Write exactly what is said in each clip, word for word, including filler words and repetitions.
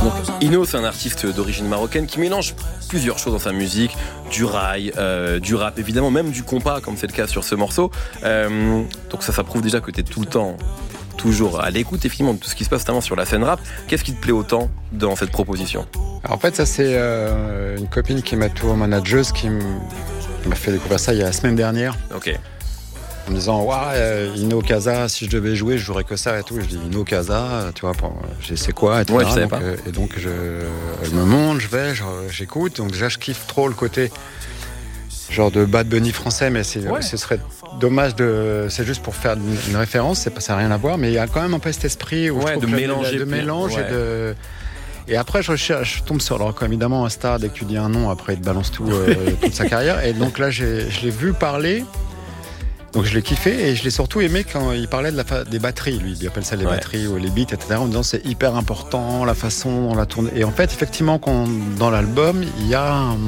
Donc, Ino, c'est un artiste d'origine marocaine qui mélange plusieurs choses dans sa musique, du rail, euh, du rap, évidemment, même du compas, comme c'est le cas sur ce morceau. Euh, donc ça, ça prouve déjà que tu es tout le temps, toujours à l'écoute, effectivement, de tout ce qui se passe, notamment sur la scène rap. Qu'est-ce qui te plaît autant dans cette proposition ? Alors, en fait, ça, c'est euh, une copine qui est ma tour manageuse qui m'a fait découvrir ça il y a la semaine dernière. Ok. En me disant, ouais, euh, Ino Kaza, si je devais jouer, je jouerais que ça et tout. Et je dis, Ino Kaza, tu vois, pour, je sais quoi, et cetera. Ouais, je savais donc, pas. Euh, et donc, je, elle me monte, je vais, je, j'écoute. Donc, déjà, je kiffe trop le côté genre de Bad Bunny français, mais c'est, Ouais. ce serait dommage de. C'est juste pour faire une, une référence, c'est pas, ça n'a rien à voir, mais il y a quand même un peu cet esprit où Ouais, je trouve de que mélanger, de puis- mélange ouais. et de. Et après, je recherche, je tombe sur, alors évidemment, un star, dès que tu dis un nom, après, il te balance tout, euh, toute sa carrière. Et donc là, j'ai, je l'ai vu parler. Donc je l'ai kiffé et je l'ai surtout aimé quand il parlait de la fa- des batteries, lui, il appelle ça les Ouais. batteries ou les beats, et cetera. En disant c'est hyper important, la façon dont la tourne. Et en fait, effectivement, quand, dans l'album, il y a un,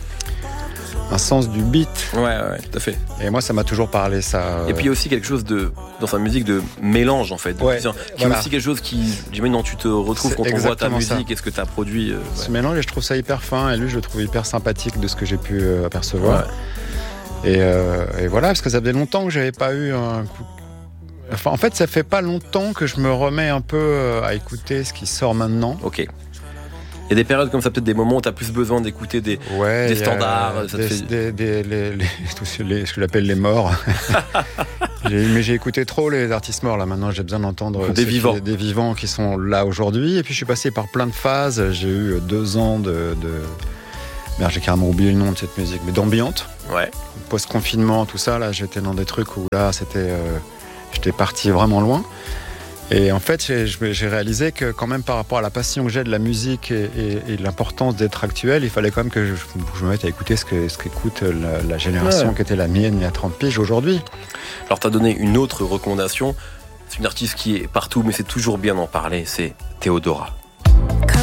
un sens du beat. Ouais, ouais, tout à fait. Et moi, ça m'a toujours parlé, ça. Et puis il y a aussi quelque chose de, dans sa musique de mélange, en fait. De Ouais, plusieurs- qui voilà. est aussi quelque chose qui, j'imagine, dont tu te retrouves C'est quand on voit ta exactement ça. musique et ce que tu as produit. euh, Ce ouais. mélange, et je trouve ça hyper fin. Et lui, je le trouve hyper sympathique de ce que j'ai pu euh, apercevoir. Ouais. Et, euh, et voilà, parce que ça faisait longtemps que j'avais pas eu un coup. Enfin, en fait, ça fait pas longtemps que je me remets un peu euh, à écouter ce qui sort maintenant. Ok. Il y a des périodes comme ça, peut-être des moments où tu as plus besoin d'écouter des, Ouais, des il y a standards. Ça te des, fait... des- des- les, les- tous les- ce que j'appelle les morts. J'ai- mais j'ai écouté trop les artistes morts là. Maintenant, j'ai besoin d'entendre Des ceux vivants. qui- des vivants qui sont là aujourd'hui. Et puis, je suis passé par plein de phases. J'ai eu deux ans de, de... Merde, j'ai carrément oublié le nom de cette musique, mais d'ambiante. Ouais. Post-confinement, tout ça, là, j'étais dans des trucs où là, c'était, euh, j'étais parti vraiment loin. Et en fait, j'ai, j'ai réalisé que quand même par rapport à la passion que j'ai de la musique et, et, et l'importance d'être actuel, il fallait quand même que je, je me mette à écouter ce, que, ce qu'écoute la, la génération Ouais. qui était la mienne il y a trente piges aujourd'hui. Alors, tu as donné une autre recommandation. C'est une artiste qui est partout, mais c'est toujours bien d'en parler. C'est Théodora.